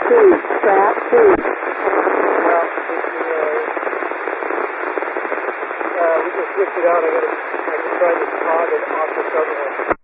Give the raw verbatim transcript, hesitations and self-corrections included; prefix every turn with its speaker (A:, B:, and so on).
A: two, strap two.
B: Well, uh, we can switch it out. I gotta, I can try to toggle off this other one.